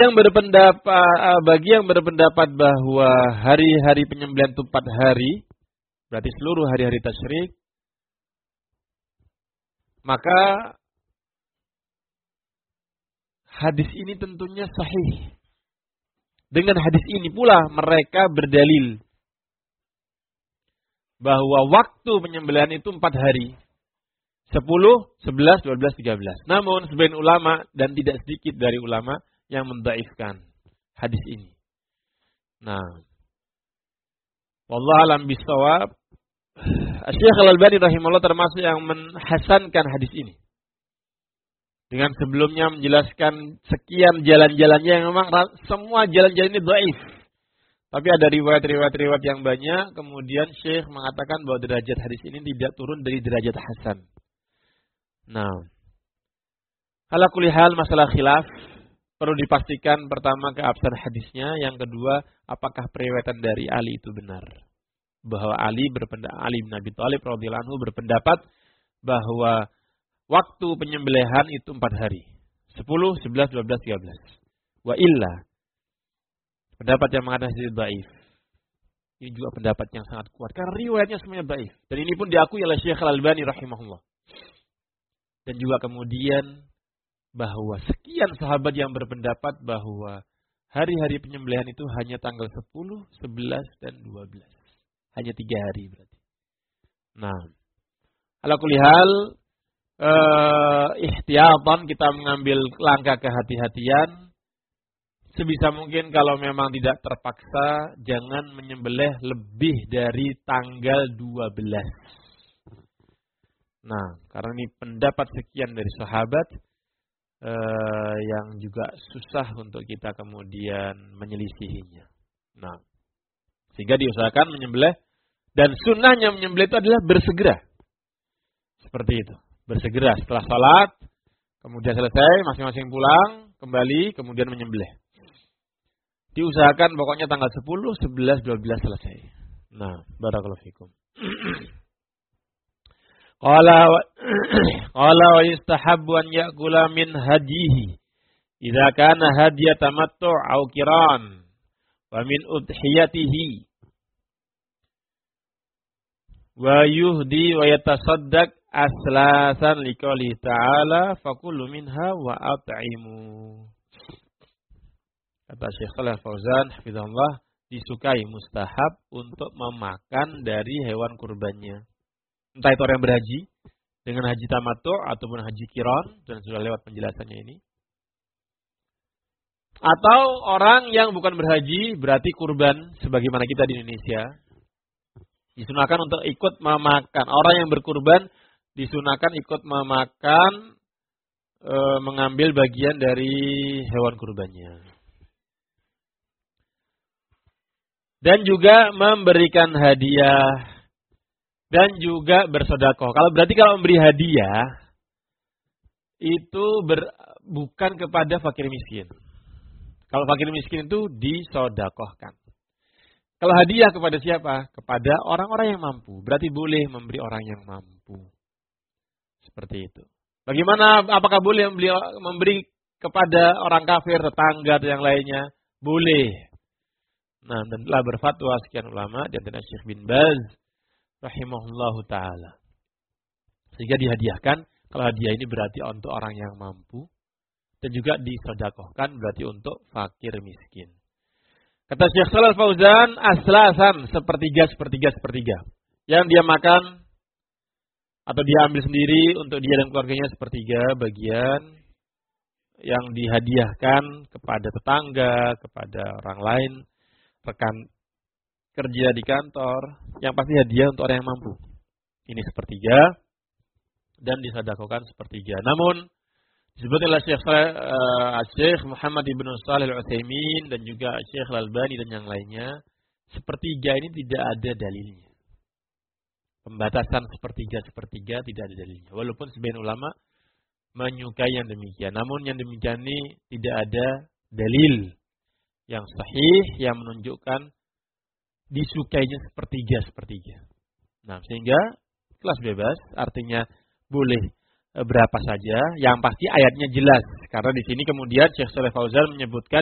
bagi yang berpendapat bahwa hari-hari penyembelihan itu 4 hari, berarti seluruh hari-hari tasyrik, maka hadis ini tentunya sahih. Dengan hadis ini pula mereka berdalil bahwa waktu penyembelihan itu 4 hari. 10, 11, 12, 13. Namun sebagian ulama dan tidak sedikit dari ulama yang mendhaifkan hadis ini. Nah, wallahu alam bisawab. Syekh Al-Albani rahimahullah termasuk yang menhasankan hadis ini. Dengan sebelumnya menjelaskan sekian jalan-jalannya yang memang semua jalan-jalan ini dhaif. Tapi ada riwayat-riwayat yang banyak, kemudian Syekh mengatakan bahwa derajat hadis ini tidak turun dari derajat hasan. Nah, ala kulli hal masalah khilaf perlu dipastikan pertama keabsahan hadisnya, yang kedua apakah periwayatan dari Ali itu benar. Bahwa Ali bin Abi Thalib radhiyallahu anhu berpendapat bahwa waktu penyembelihan itu 4 hari. 10, 11, 12, 13. Wa illa, pendapat yang mengatakan hadis dhaif. Ini juga pendapat yang sangat kuat karena riwayatnya semuanya dhaif. Dan ini pun diakui oleh Syekh Al-Albani rahimahullah. Dan juga kemudian bahwa sekian sahabat yang berpendapat bahwa hari-hari penyembelihan itu hanya tanggal 10, 11, dan 12. Hanya 3 hari berarti. Nah, ala kulli hal, ihtiyatan, kita mengambil langkah kehati-hatian. Sebisa mungkin kalau memang tidak terpaksa, jangan menyembelih lebih dari tanggal 12. Nah, karena ini pendapat sekian dari sahabat yang juga susah untuk kita kemudian menyelisihinya. Nah, sehingga diusahakan menyembelih, dan sunnahnya menyembelih itu adalah bersegera. Seperti itu, bersegera setelah salat, kemudian selesai, masing-masing pulang, kembali, kemudian menyembelih. Diusahakan pokoknya tanggal 10, 11, 12 selesai. Nah, barakallahu fikum. Qala wa yustahabbu an ya'kula min hadihi idza kana hadiya tamattu' aw qiran wa min udhiyatihi wa yuhdi wa yatasaddaq aslasan liqouli ta'ala fakulu minha wa at'imu. Kata Syekh Shalih Fauzan hafizahullah, disukai mustahab untuk memakan dari hewan kurbannya. Entah itu orang yang berhaji dengan haji tamattu' ataupun haji qiran, dan sudah lewat penjelasannya ini. Atau orang yang bukan berhaji, berarti kurban sebagaimana kita di Indonesia. Disunahkan untuk ikut memakan. Orang yang berkurban disunahkan ikut memakan, mengambil bagian dari hewan kurbannya. Dan juga memberikan hadiah. Dan juga bersedekah. Kalau memberi hadiah itu bukan kepada fakir miskin. Kalau fakir miskin itu disedekahkan. Kalau hadiah kepada siapa? Kepada orang-orang yang mampu. Berarti boleh memberi orang yang mampu. Seperti itu. Bagaimana? Apakah boleh memberi kepada orang kafir, tetangga atau yang lainnya? Boleh. Nah, dan telah berfatwa sekian ulama dan Syekh bin Baz rahimahullahu ta'ala. Sehingga dihadiahkan. Kalau hadiah ini berarti untuk orang yang mampu. Dan juga disedekahkan berarti untuk fakir miskin. Kata Syekh Shalih Fauzan, aslasan, sepertiga. Yang dia makan atau dia ambil sendiri untuk dia dan keluarganya sepertiga bagian. Yang dihadiahkan kepada tetangga, kepada orang lain, rekan kerja di kantor, yang pasti hadiah untuk orang yang mampu. Ini sepertiga dan disedekahkan sepertiga. Namun disebutkan oleh Syekh Muhammad ibn Shalih Al-Utsaimin dan juga Syekh Al-Albani dan yang lainnya, sepertiga ini tidak ada dalilnya. Pembatasan sepertiga tidak ada dalilnya. Walaupun sebagian ulama menyukai yang demikian, namun yang demikian ini tidak ada dalil yang sahih yang menunjukkan disukainya sepertiga. Nah, sehingga kelas bebas artinya boleh berapa saja, yang pasti ayatnya jelas. Karena di sini kemudian Syekh Shalih Fauzan menyebutkan